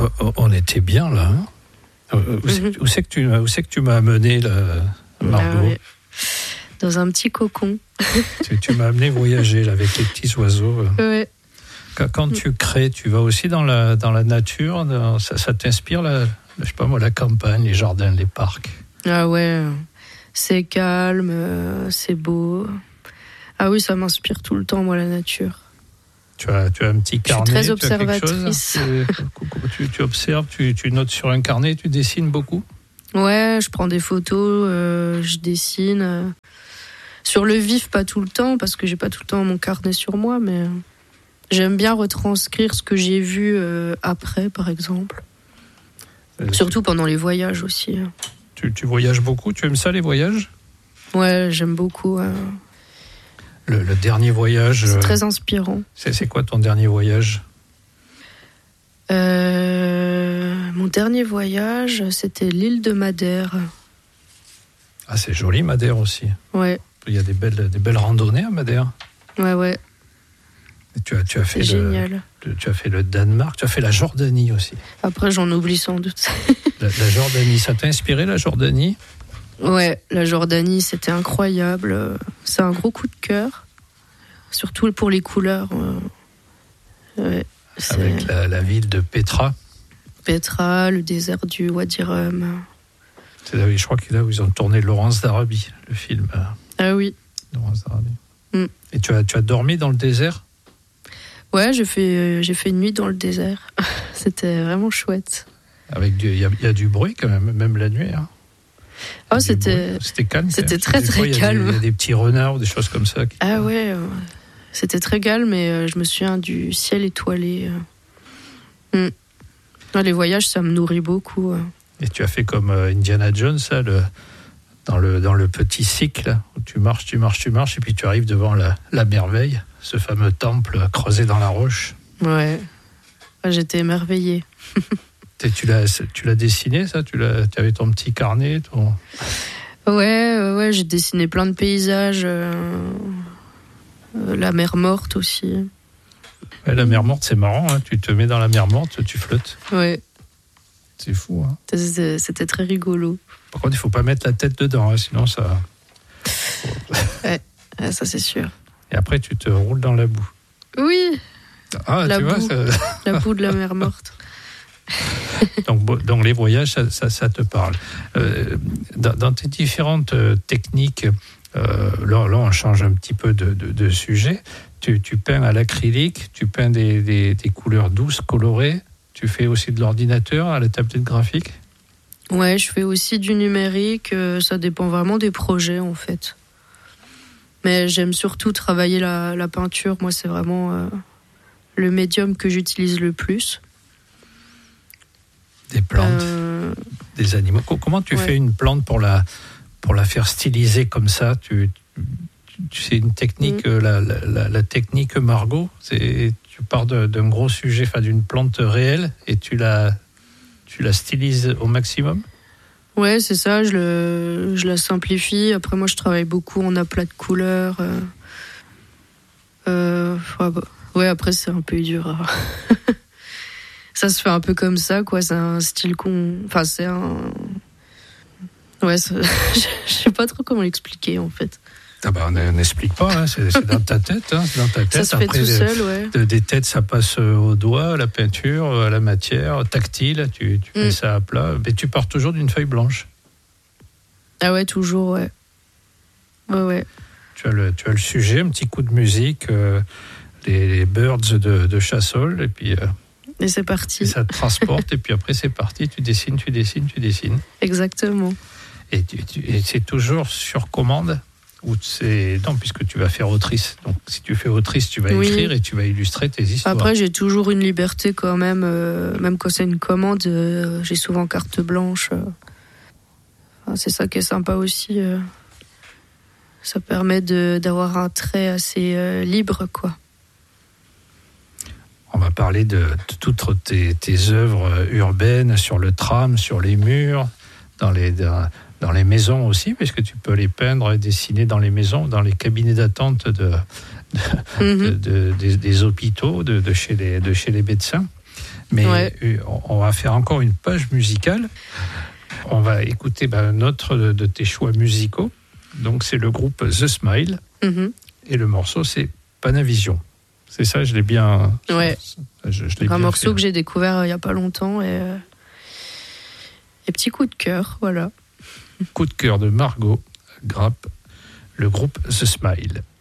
On était bien là. Hein, où c'est que tu m'as amené là, Margot? Dans un petit cocon. Tu m'as amené voyager là, avec les petits oiseaux. Ouais. Quand tu crées, tu vas aussi dans la nature, ça t'inspire je sais pas moi, la campagne, les jardins, les parcs? Ah ouais, c'est calme, c'est beau. Ah oui, ça m'inspire tout le temps, moi, la nature. Tu as un petit carnet? Je suis très observatrice. Tu observes, tu notes sur un carnet, tu dessines beaucoup? Ouais, je prends des photos, je dessine. Sur le vif, pas tout le temps, parce que j'ai pas tout le temps mon carnet sur moi, mais j'aime bien retranscrire ce que j'ai vu après, par exemple. Surtout pendant les voyages aussi. Tu voyages beaucoup? Tu aimes ça, les voyages? Ouais, j'aime beaucoup. Le dernier voyage... C'est très inspirant. C'est quoi ton dernier voyage? Mon dernier voyage, c'était l'île de Madère. Ah, c'est joli, Madère aussi. Ouais. Il y a des belles randonnées à Madère. Ouais. Et tu as fait génial. Tu as fait le Danemark, tu as fait la Jordanie aussi. Après, j'en oublie sans doute. La Jordanie, ça t'a inspiré, la Jordanie? Ouais, la Jordanie, c'était incroyable. C'est un gros coup de cœur, surtout pour les couleurs. Ouais, avec la ville de Petra. Petra, le désert du Wadi Rum. C'est là, je crois que là où ils ont tourné Laurence d'Arabie, le film. Ah oui. Laurence d'Arabie. Et tu as dormi dans le désert? Ouais, j'ai fait une nuit dans le désert. C'était vraiment chouette. Il y a du bruit quand même la nuit. Hein. Oh, c'était calme. C'était très calme. Il y a des petits renards ou des choses comme ça. Ah ouais, c'était très calme et je me souviens du ciel étoilé. Les voyages, ça me nourrit beaucoup. Et tu as fait comme Indiana Jones, ça, dans le petit cycle, où tu marches, et puis tu arrives devant la merveille, ce fameux temple creusé dans la roche. Ouais, j'étais émerveillée. Tu l'as dessiné, ça? Tu avais ton petit carnet Ouais, j'ai dessiné plein de paysages. La mer morte aussi. Ouais, la mer morte, c'est marrant, hein. Tu te mets dans la mer morte, tu flottes. Ouais. C'est fou, hein. C'était très rigolo. Par contre, il ne faut pas mettre la tête dedans, hein, sinon ça... Ouais, ça c'est sûr. Et après, tu te roules dans la boue. Oui. Ah, la tu boue. vois, la boue de la mer morte. Donc les voyages, ça te parle. Dans tes différentes techniques, là, on change un petit peu de sujet. Tu peins à l'acrylique, tu peins des couleurs douces, colorées. Tu fais aussi de l'ordinateur à la tablette graphique? Ouais, je fais aussi du numérique. Ça dépend vraiment des projets, en fait. Mais j'aime surtout travailler la peinture. Moi, c'est vraiment le médium que j'utilise le plus. Des plantes, des animaux. Comment tu fais une plante pour la faire styliser comme ça? C'est une technique, la technique Margot. Tu pars d'un gros sujet, d'une plante réelle, et tu la stylises au maximum? Ouais, c'est ça. Je la simplifie. Après, moi, je travaille beaucoup en aplat de couleurs. Ouais, après, c'est un peu dur. Ça se fait un peu comme ça, quoi. C'est un style c'est un... Ouais, je sais pas trop comment l'expliquer, en fait. Ah bah, on n'explique pas, hein. C'est dans ta tête. Hein. C'est dans ta tête. Ça se fait tout seul, ouais. Des têtes, ça passe au doigt, à la peinture, à la matière, tactile. Tu mets ça à plat. Mais tu pars toujours d'une feuille blanche. Ah ouais, toujours, ouais. Ouais. Tu as le sujet, un petit coup de musique, les Birds de Chassol, et puis... et c'est parti. Et ça te transporte, et puis après c'est parti, tu dessines. Exactement. Et c'est toujours sur commande? Non, puisque tu vas faire autrice. Donc si tu fais autrice, tu vas écrire et tu vas illustrer tes histoires. Après, j'ai toujours une liberté quand même. Même quand c'est une commande, j'ai souvent carte blanche. C'est ça qui est sympa aussi. Ça permet d'avoir un trait assez libre, quoi. On va parler de toutes tes œuvres urbaines, sur le tram, sur les murs, dans les maisons aussi, puisque tu peux les peindre et dessiner dans les maisons, dans les cabinets d'attente des hôpitaux, de chez les médecins. Mais on va faire encore une page musicale. On va écouter notre de tes choix musicaux. Donc c'est le groupe The Smile. Et le morceau c'est Panavision. C'est ça, je l'ai bien... Ouais. Je l'ai un bien morceau fait. que j'ai découvert il n'y a pas longtemps. Et petit coup de cœur, voilà. Coup de cœur de Margot Grapp, le groupe The Smile.